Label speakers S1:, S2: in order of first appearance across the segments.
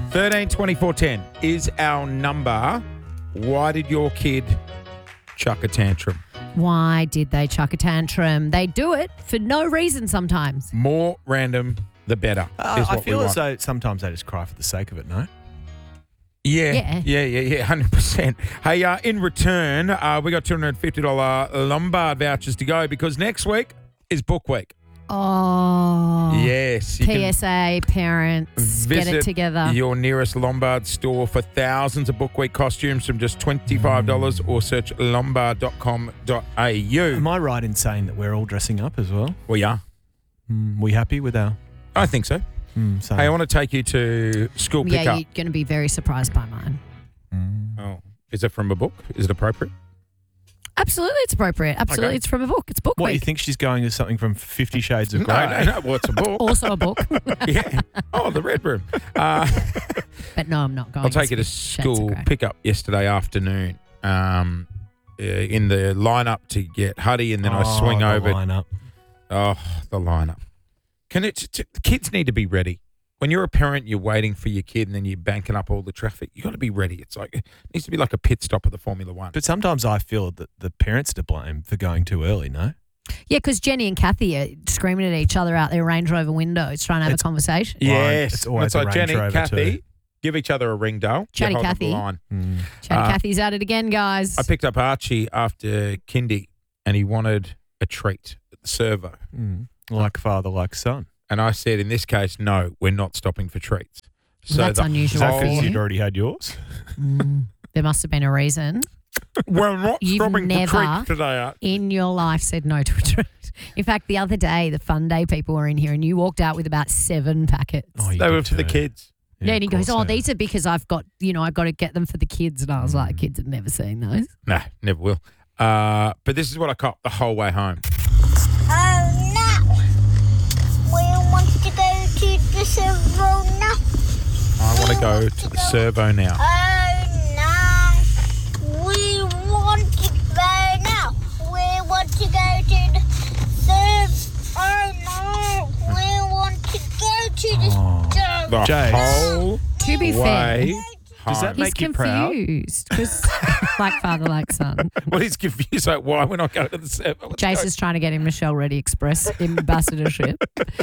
S1: 13 24 10 is our number. Why did your kid chuck a tantrum?
S2: Why did they chuck a tantrum? They do it for no reason sometimes.
S1: More random, the better. Is what
S3: I feel
S1: we
S3: as
S1: want.
S3: though sometimes they just cry for the sake of it, no?
S1: Yeah, 100%. Hey, in return, we got $250 Lombard vouchers to go because next week is Book Week.
S2: Oh.
S1: Yes. You can
S2: PSA, parents, get
S1: visit
S2: it together.
S1: your nearest Lombard store for thousands of Book Week costumes from just $25 or search lombard.com.au.
S3: Am I right in saying that we're all dressing up as well?
S1: We are.
S3: We happy with our...
S1: I think so.
S3: Same.
S1: Hey, I want to take you to school
S2: Yeah,
S1: pickup.
S2: you're going to be very surprised by mine.
S1: Oh, is it from a book? Is it appropriate?
S2: Absolutely, it's appropriate. Absolutely,
S1: Okay.
S2: It's from a book. It's Book
S3: What,
S2: Week.
S3: you think she's going as something from 50 Shades of Grey?
S1: No. Well, it's a book.
S2: Also a book.
S1: Yeah. Oh, the Red Room.
S2: But no, I'm not going.
S1: I'll take you to
S2: Shades of
S1: school
S2: Grey.
S1: pickup yesterday afternoon. In the lineup to get Huddy, and then I swing
S3: the
S1: over.
S3: lineup.
S1: Oh, the lineup. The kids need to be ready. When you're a parent, you're waiting for your kid, and then you're banking up all the traffic. You got to be ready. It's like it needs to be like a pit stop of the Formula One.
S3: But sometimes I feel that the parents are to blame for going too early, no?
S2: Yeah, because Jenny and Kathy are screaming at each other out their Range Rover windows trying to have a conversation.
S1: Yes,
S3: It's always
S1: it's
S3: a
S1: like
S3: Range
S1: Jenny,
S3: Rover
S1: Kathy,
S3: too.
S1: give each other a ring, Dale.
S2: Chatty
S1: Hold up the
S2: Kathy.
S1: line.
S2: Chatty Kathy's at it again, guys.
S1: I picked up Archie after kindy, and he wanted a treat at the servo.
S3: Like father, like son.
S1: And I said, in this case, no, we're not stopping for treats.
S2: That's
S1: the
S2: unusual.
S3: Is that
S2: Oh,
S3: because
S2: yeah.
S3: you'd already had yours?
S2: There must have been a reason.
S1: We're not
S2: You've
S1: stopping
S2: never
S1: for treats today, Archie.
S2: in your life said no to a treat. In fact, the other day, the Fun Day people were in here and you walked out with about 7 packets.
S3: Oh, you
S1: They
S3: did
S1: were for the
S3: too.
S1: kids.
S2: Yeah, and he
S3: of
S2: goes,
S3: course
S2: oh,
S3: they
S2: these are because I've got to get them for the kids. And I was like, kids have never seen those.
S1: No, never will. But this is what I copped the whole way home.
S4: Oh no! We want to go to the servo now.
S1: I want to go to the servo now.
S4: Oh no! We want to go now. We want to go to the servo. Oh no! We want to go to the servo.
S1: The
S3: Jace.
S1: whole
S2: To be fair,
S1: way
S3: Does that
S1: home.
S2: he's
S3: make you proud?
S2: confused because like father, like son.
S1: Well, he's confused. Like, why we're not going to the servo? Let's
S2: Jace
S1: go.
S2: is trying to get him Michelle Ready Express ambassadorship.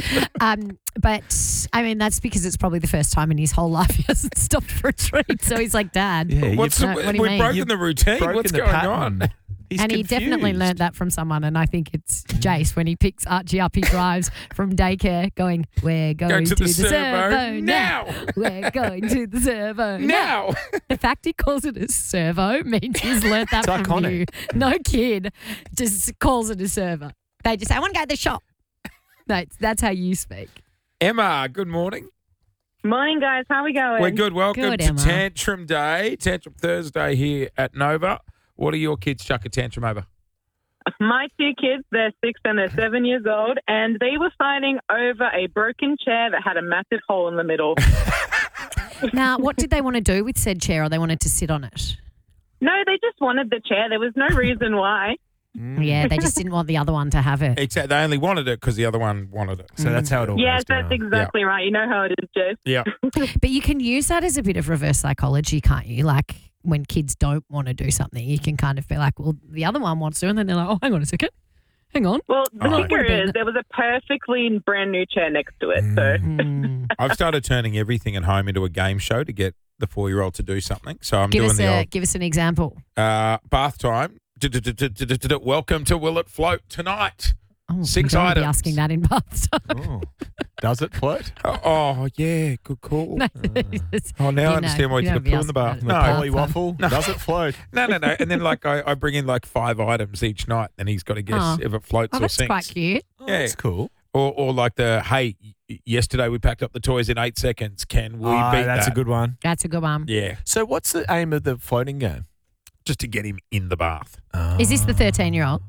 S2: But I mean, that's because it's probably the first time in his whole life he hasn't stopped for a treat. So he's like, Dad.
S3: Yeah,
S1: What's
S2: No, what do you
S1: we've
S2: mean?
S1: broken
S3: You've
S1: the routine.
S3: broken
S1: What's
S3: the
S1: going
S3: pattern.
S1: on?
S3: He's
S2: And he definitely
S3: confused.
S2: learned that from someone, and I think it's Jace when he picks Archie up. He drives from daycare, going, "We're going
S1: to the servo now.
S2: We're going to the servo
S1: Now.
S2: The fact he calls it a servo means he's learnt that
S3: It's
S2: from
S3: iconic.
S2: you. No kid just calls it a servo. They just say, "I want to go to the shop." That's how you speak.
S1: Emma, good morning.
S5: Morning, guys. How are we going?
S1: We're good. Welcome
S2: Good,
S1: to
S2: Emma.
S1: Tantrum Day, Tantrum Thursday here at Nova. What are your kids chuck a tantrum over?
S5: My 2 kids, they're 6 and they're 7 years old, and they were fighting over a broken chair that had a massive hole in the middle.
S2: Now, what did they want to do with said chair, or they wanted to sit on it?
S5: No, they just wanted the chair. There was no reason why.
S2: Yeah, they just didn't want the other one to have it.
S1: Except they only wanted it because the other one wanted it.
S3: So that's how it all
S5: Yes,
S3: goes
S5: that's
S3: down.
S5: exactly right. You know how it is, Jess.
S1: Yeah.
S2: But you can use that as a bit of reverse psychology, can't you? Like when kids don't want to do something, you can kind of be like, well, the other one wants to, and then they're like, oh, hang on a second. Hang on.
S5: Well, the
S1: Oh.
S5: kicker is there was a perfectly brand new chair next to it. So
S1: I've started turning everything at home into a game show to get the 4-year-old to do something. So I'm
S2: Give
S1: doing
S2: us
S1: the
S2: give us an example.
S1: old bath time. Welcome to Will It Float tonight.
S2: Oh,
S1: 6
S2: you don't wanna be
S1: items.
S2: asking that in bath time.
S3: Oh. Does it float?
S1: Oh, yeah, good call.
S2: No,
S1: Oh, now I
S2: you
S1: understand why you
S2: don't
S1: took a
S2: be
S1: poo in the
S2: asking
S1: bath.
S2: that
S1: No,
S2: in the
S3: Polly
S2: bath time.
S3: waffle? Does it float?
S1: No. And then like I bring in like 5 items each night, and he's got to guess
S2: Oh.
S1: if it floats
S2: Oh,
S1: or
S2: that's
S1: sinks.
S2: quite cute.
S1: Yeah.
S3: That's cool.
S1: Or like the, hey, yesterday we packed up the toys in 8 seconds. Can we beat
S3: That's
S1: that?
S3: a good one.
S2: That's a good one.
S1: Yeah,
S3: So what's the aim of the floating game?
S1: just to get him in the bath.
S2: Is this the 13-year-old?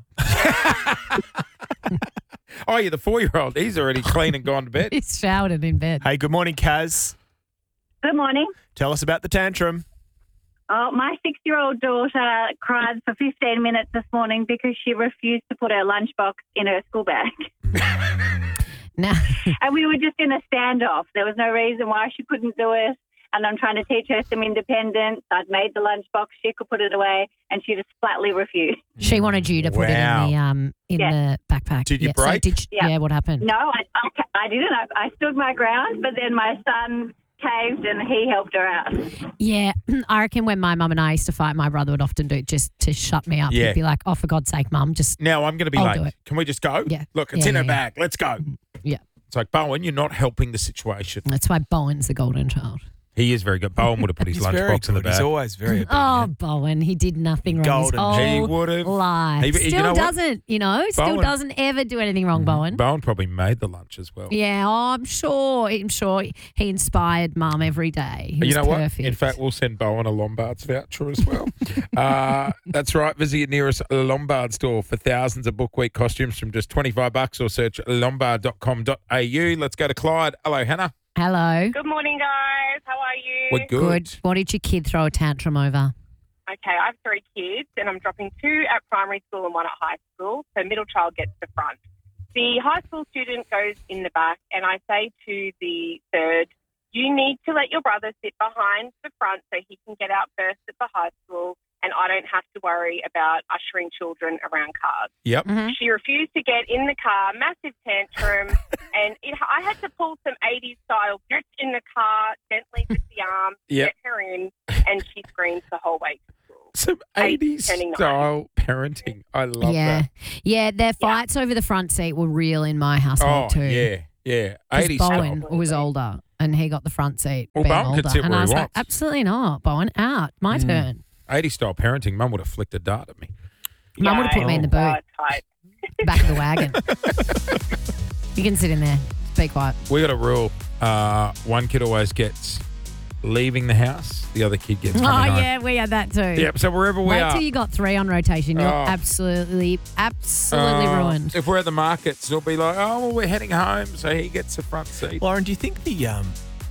S1: Oh, yeah, the 4-year-old. He's already clean and gone to bed.
S2: He's showered and in bed.
S3: Hey, good morning, Kaz.
S6: Good morning.
S3: Tell us about the tantrum.
S6: Oh, my 6-year-old daughter cried for 15 minutes this morning because she refused to put her lunchbox in her school bag.
S2: Now,
S6: And we were just in a standoff. There was no reason why she couldn't do it. and I'm trying to teach her some independence. I'd made the lunchbox. She could put it away, and she just flatly refused.
S2: She wanted you to put it in the backpack.
S1: Did you break?
S2: Yeah, what happened?
S6: No, I didn't. I stood my ground, but then my son caved and he helped her out.
S2: Yeah, I reckon when my mum and I used to fight, my brother would often do it just to shut me up.
S1: Yeah.
S2: He'd be like, oh, for God's sake, Mum, just...
S1: Now I'm going to be
S2: I'll do
S1: late.
S2: it.
S1: Can we just go?
S2: Yeah.
S1: Look, it's
S2: Yeah,
S1: in her
S2: yeah,
S1: bag. Let's go.
S2: Yeah.
S1: It's like, Bowen, you're not helping the situation.
S2: That's why Bowen's the golden child.
S1: He is very good. Bowen would have put his
S3: He's very
S1: lunchbox in the
S3: good. He's
S1: bag.
S3: always very
S2: Oh,
S3: obedient.
S2: Bowen, he did nothing wrong his
S3: Golden.
S2: whole
S1: He would have.
S2: life.
S1: You
S2: Still
S1: know what?
S2: doesn't, still
S1: Bowen-
S2: doesn't ever do anything wrong, Bowen.
S1: Bowen probably made the lunch as well.
S2: Yeah, I'm sure he inspired Mum every day. He was
S1: You know
S2: perfect.
S1: what? In fact, we'll send Bowen a Lombard's voucher as well. That's right. Visit your nearest Lombard store for thousands of book week costumes from just $25 or search lombard.com.au. Let's go to Clyde. Hello, Hannah.
S2: Hello.
S7: Good morning, guys. How are you?
S1: We're good.
S2: What did your kid throw a tantrum over?
S7: Okay, I have 3 kids, and I'm dropping 2 at primary school and 1 at high school. So middle child gets the front. The high school student goes in the back, and I say to the third, you need to let your brother sit behind the front so he can get out first at the high school, and I don't have to worry about ushering children around cars.
S1: Yep.
S2: Mm-hmm.
S7: She refused to get in the car, massive tantrum, and I had to pull some 80s style grips in the car, gently with the arm,
S1: Yep.
S7: get her in, and she screams the whole way to school.
S1: Some
S7: 8
S1: 80s
S7: turning 9.
S1: style parenting. I love
S2: Yeah.
S1: that.
S2: Yeah, their fights over the front seat were real in my household
S1: Oh,
S2: too.
S1: yeah.
S2: 'Cause
S1: 80s
S2: Bowen
S1: style.
S2: was older and he got the front seat.
S1: Well,
S2: being
S1: Bowen could
S2: older.
S1: sit
S2: and
S1: where
S2: I
S1: he
S2: was like,
S1: wants.
S2: absolutely not. Bowen, out. My turn.
S1: 80s style parenting. Mum would have flicked a dart at me.
S2: Mum would have put me in the boot,
S7: Tight.
S2: back of the wagon. You can sit in there. Be quiet.
S1: We got a rule. One kid always gets leaving the house. The other kid gets
S2: Oh,
S1: coming home.
S2: yeah, we had that too.
S1: Yep. So wherever we
S2: Wait
S1: are.
S2: till you got 3 on rotation. You're
S1: Oh.
S2: absolutely ruined.
S1: If we're at the markets, it'll be like, oh, well, we're heading home, so he gets the front seat.
S3: Lauren, do you think the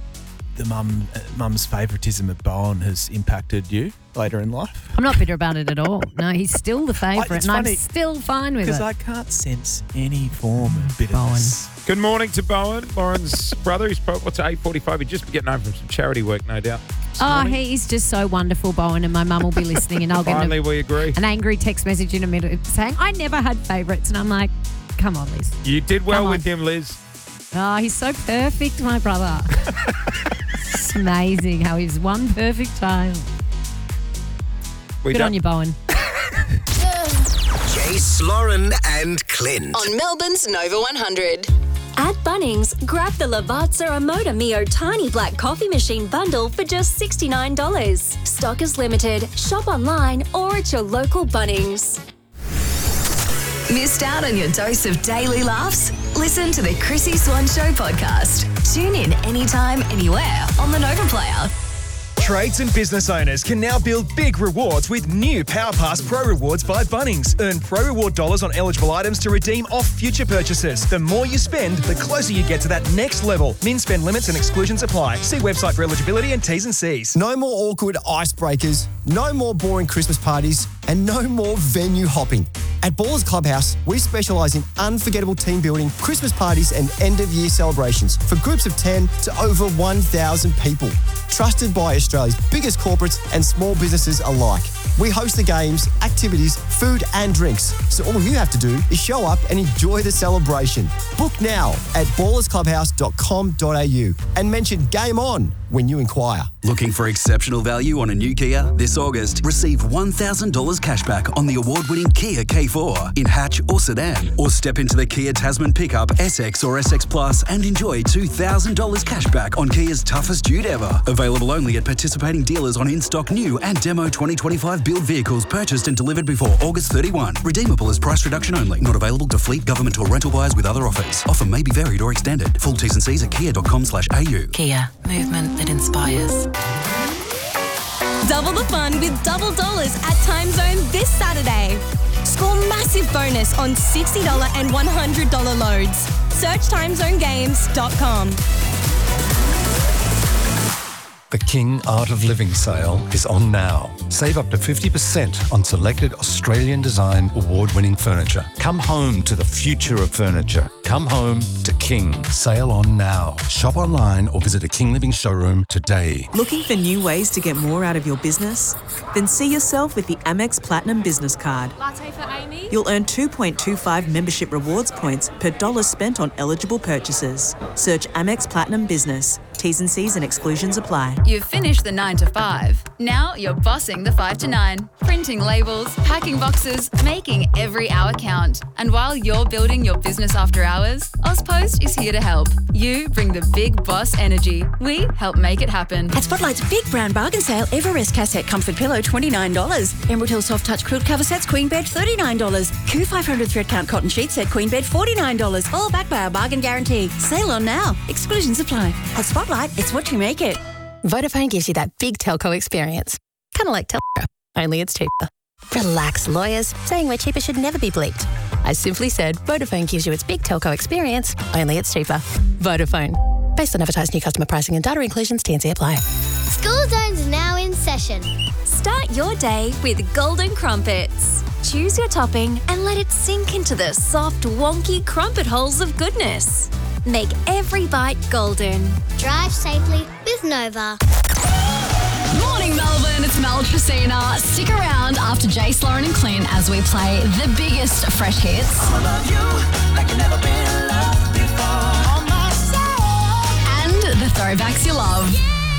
S3: mum's favouritism of Bowen has impacted you later in life?
S2: I'm not bitter about it at all. No, he's still the favourite,
S3: It's
S2: and I'm
S3: funny,
S2: still fine with
S3: Because
S2: it.
S3: I can't sense any form of bitterness.
S1: Good morning to Bowen, Lauren's brother. He's probably, 8:45? He'd just be getting home from some charity work, no doubt. this
S2: Oh,
S1: morning.
S2: he's just so wonderful, Bowen, and my mum will be listening, and I'll get
S1: Finally, we agree.
S2: an angry text message in a minute saying, I never had favourites. And I'm like, come on, Liz.
S1: You did well
S2: Come
S1: with
S2: on.
S1: him, Liz.
S2: Oh, he's so perfect, my brother. It's amazing how he's one perfect child.
S1: We
S2: Good
S1: done.
S2: on you, Bowen.
S8: Jace, Lauren, and Clint.
S9: On Melbourne's Nova 100.
S10: At Bunnings, grab the Lavazza Emoda Mio Tiny Black Coffee Machine Bundle for just $69. Stock is limited. Shop online or at your local Bunnings.
S9: Missed out on your dose of daily laughs? Listen to the Chrissy Swan Show podcast. Tune in anytime, anywhere on the Nova Player.
S11: Trades and business owners can now build big rewards with new PowerPass Pro Rewards by Bunnings. Earn Pro Reward dollars on eligible items to redeem off future purchases. The more you spend, the closer you get to that next level. Min spend limits and exclusions apply. See website for eligibility and T's and C's.
S12: No more awkward icebreakers, no more boring Christmas parties, and no more venue hopping. At Ballers Clubhouse, we specialise in unforgettable team building, Christmas parties and end-of-year celebrations for groups of 10 to over 1,000 people. Trusted by Australia's biggest corporates and small businesses alike. We host the games, activities, food and drinks. So all you have to do is show up and enjoy the celebration. Book now at ballersclubhouse.com.au and mention Game On when you inquire.
S13: Looking for exceptional value on a new Kia? This August, receive $1,000 cashback on the award-winning Kia K4 in hatch or sedan. Or step into the Kia Tasman pickup, SX or SX Plus and enjoy $2,000 cashback on Kia's toughest dude ever. Available only at participating dealers on in-stock new and demo 2025 build vehicles purchased and delivered before August 31. Redeemable as price reduction only. Not available to fleet, government or rental buyers with other offers. Offer may be varied or extended. Full T's and C's at kia.com/au.
S9: Kia, movement that inspires.
S10: Double the fun with double dollars at Time Zone this Saturday. Score massive bonus on $60 and $100 loads. Search timezonegames.com.
S14: The King Art of Living sale is on now. Save up to 50% on selected Australian design award-winning furniture. Come home to the future of furniture. Come home to King. Sale on now. Shop online or visit a King Living showroom today.
S15: Looking for new ways to get more out of your business? Then see yourself with the Amex Platinum Business Card.
S16: Latte for Amy?
S15: You'll earn 2.25 membership rewards points per dollar spent on eligible purchases. Search Amex Platinum Business. T's and C's and exclusions apply.
S17: You've finished the 9 to 5. Now you're bossing the 5 to 9. Printing labels, packing boxes, making every hour count. And while you're building your business after hours, AusPost is here to help. You bring the big boss energy. We help make it happen.
S18: At Spotlight's big brand bargain sale, Everest Cassette Comfort Pillow $29. Emerald Hill Soft Touch Quilt Cover Sets Queen Bed $39. Coo 500 Thread Count Cotton Sheet Set Queen Bed $49. All backed by our bargain guarantee. Sale on now. Exclusions apply. At Spotlight, it's what you make it.
S19: Vodafone gives you that big telco experience. Kind of like Telstra, only it's cheaper. Relax, lawyers. Saying we're cheaper should never be bleeped. I simply said Vodafone gives you its big telco experience, only it's cheaper. Vodafone. Based on advertised new customer pricing and data inclusions, T&C apply.
S4: School Zone's now in session.
S10: Start your day with Golden Crumpets. Choose your topping and let it sink into the soft, wonky crumpet holes of goodness. Make every bite golden.
S4: Drive safely with Nova.
S9: Morning, Melbourne. It's Mel Tracina. Stick around after Jace, Lauren and Clint as we play the biggest fresh hits.
S20: I'ma love you like you've never been loved before. On my side.
S9: And the throwbacks you love.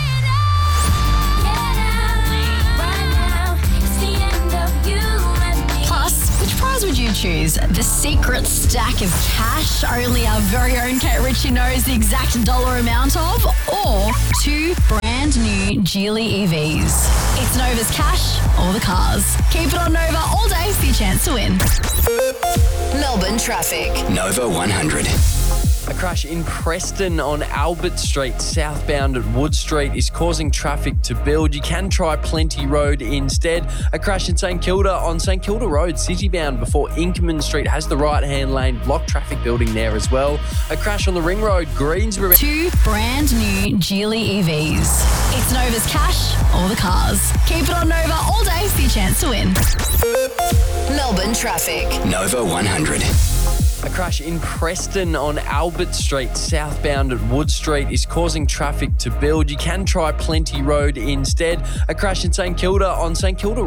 S9: Plus, which prize would you choose? The secret stack of cash only our very own Kate Ritchie knows the exact dollar amount of, or 2 brand new Geely EVs. It's Nova's cash or the cars. Keep it on Nova all day for your chance to win. Melbourne traffic.
S8: Nova 100.
S21: A crash in Preston on Albert Street, southbound at Wood Street, is causing traffic to build. You can try Plenty Road instead. A crash in St Kilda on St Kilda Road, citybound before Inkerman Street has the right-hand lane, block traffic building there as well. A crash on the Ring Road, Greensboro.
S9: 2 brand new Geely EVs. It's Nova's cash or the cars. Keep it on Nova all day for your chance to win. Melbourne traffic.
S8: Nova 100.
S21: A crash in Preston on Albert Street, southbound at Wood Street, is causing traffic to build. You can try Plenty Road instead. A crash in St Kilda on St Kilda